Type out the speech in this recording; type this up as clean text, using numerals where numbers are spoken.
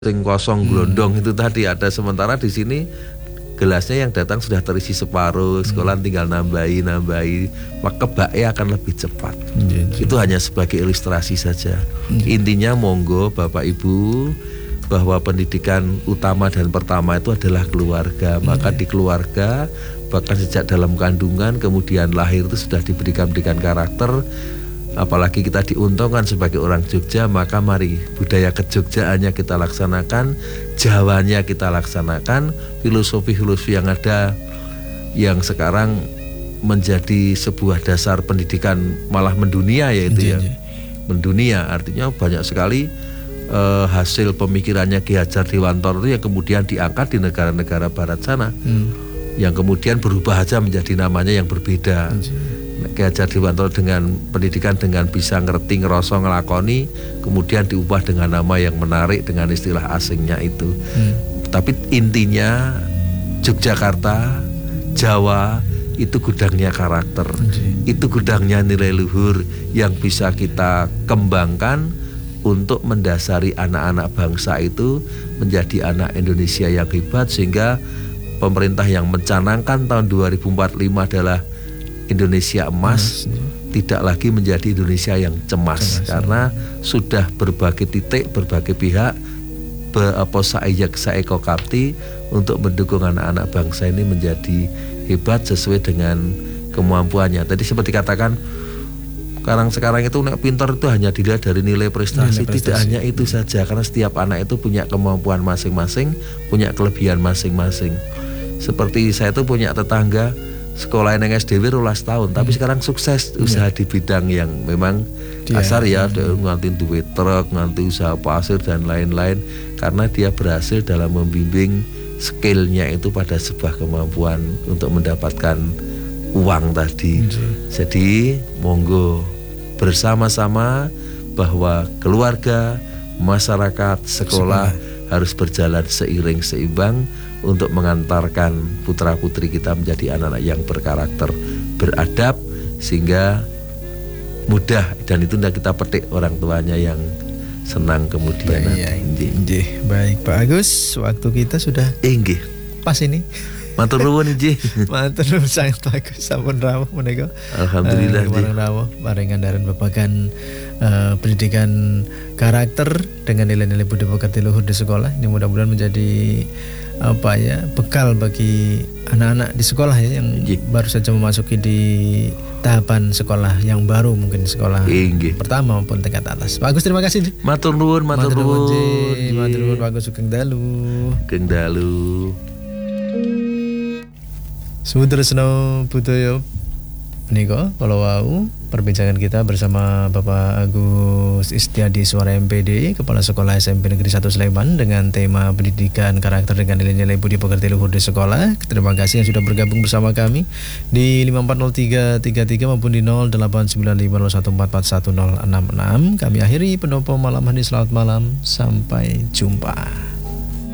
sing kosong glondong itu tadi ada, sementara di sini gelasnya yang datang sudah terisi separuh, sekolah tinggal nambahi, maka kebaknya akan lebih cepat. Itu hanya sebagai ilustrasi saja. Intinya monggo Bapak Ibu, bahwa pendidikan utama dan pertama itu adalah keluarga. Maka di keluarga, bahkan sejak dalam kandungan kemudian lahir itu sudah diberikan karakter. Apalagi kita diuntungkan sebagai orang Jogja, maka mari budaya kejogjaannya kita laksanakan, Jawanya kita laksanakan, filosofi-filosofi yang ada yang sekarang menjadi sebuah dasar pendidikan malah mendunia, yaitu mendunia. Artinya banyak sekali hasil pemikirannya Ki Hajar Dewantoro itu yang kemudian diangkat di negara-negara barat sana, yang kemudian berubah aja menjadi namanya yang berbeda. Ki Hajar Dewantoro dengan pendidikan dengan bisa ngerti, ngerasa, ngelakoni, kemudian diubah dengan nama yang menarik dengan istilah asingnya itu. Tapi intinya Yogyakarta, Jawa itu gudangnya karakter, itu gudangnya nilai luhur yang bisa kita kembangkan untuk mendasari anak-anak bangsa itu menjadi anak Indonesia yang hebat, sehingga pemerintah yang mencanangkan tahun 2045 adalah Indonesia emas, tidak lagi menjadi Indonesia yang cemas, karena sudah berbagai titik, berbagai pihak saeko kapti untuk mendukung anak-anak bangsa ini menjadi hebat sesuai dengan kemampuannya. Tadi seperti katakan, sekarang itu nek pintar itu hanya dilihat dari nilai prestasi. Tidak hanya itu saja, karena setiap anak itu punya kemampuan masing-masing, punya kelebihan masing-masing. Seperti saya itu punya tetangga sekolah yang SDW 12 tahun, tapi sekarang sukses usaha di bidang yang memang kasar ya, nganti duit truk, nganti usaha pasir dan lain-lain, karena dia berhasil dalam membimbing skillnya itu pada sebuah kemampuan untuk mendapatkan uang tadi. Jadi monggo bersama-sama bahwa keluarga, masyarakat, sekolah harus berjalan seiring seimbang untuk mengantarkan putra-putri kita menjadi anak-anak yang berkarakter, beradab, sehingga mudah dan itu tidak kita petik orang tuanya yang senang kemudian. Baik Pak Agus, waktu kita sudah pas ini. Matur nuwun inggih. Matur nuwun sangat bagus, sampun rawuh menika. Alhamdulillah bareng rawuh bareng andaran babagan pendidikan karakter dengan nilai-nilai budi pekerti luhur di sekolah. Ini mudah-mudahan menjadi bekal bagi anak-anak di sekolah ya, yang baru saja memasuki di tahapan sekolah yang baru, mungkin sekolah pertama maupun tingkat atas. Pak Agus, terima kasih. Matur nuwun. Matur nuwun Pak Agus, sugeng dalu. Sutresno budaya menika kala wau perbincangan kita bersama Bapak Agus Istiadi Suara MPD, Kepala Sekolah SMP Negeri 1 Sleman, dengan tema pendidikan karakter dengan nilai-nilai budi pekerti luhur di sekolah. Terima kasih yang sudah bergabung bersama kami di 540333 maupun di 089501441066. Kami akhiri pendopo malam hari. Selamat malam, sampai jumpa.